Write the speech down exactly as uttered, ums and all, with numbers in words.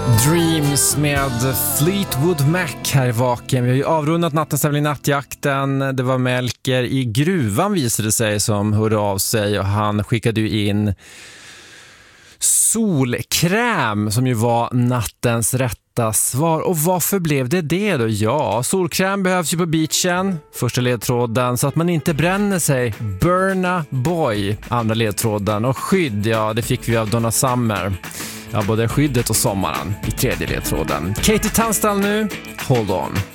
Dreams med Fleetwood Mac här i Vaken. Vi har ju avrundat nattens tävling Nattjakten. Det var Melker i gruvan visade det sig som hörde av sig och han skickade ju in solkräm som ju var nattens rätta svar. Och varför blev det det då? Ja, solkräm behövs ju på beachen. Första ledtråden, så att man inte bränner sig. Burna Boy, andra ledtråden. Och skydd, ja det fick vi av Donna Summer. Ja, både skyddet och sommaren i tredje ledtråden. Katie Tunstall nu, Hold On.